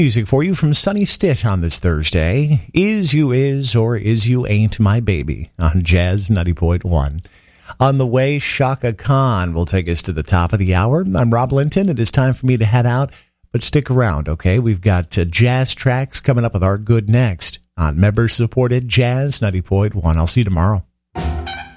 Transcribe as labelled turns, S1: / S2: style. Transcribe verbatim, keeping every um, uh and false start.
S1: Music for you from Sonny Stitt on this Thursday. Is You Is or Is You Ain't My Baby on Jazz ninety point one. On the way, Shaka Khan will take us to the top of the hour. I'm Rob Linton. It is time for me to head out, but stick around, okay? We've got uh, jazz tracks coming up with Art Good next on member-supported Jazz ninety point one. I'll see you tomorrow.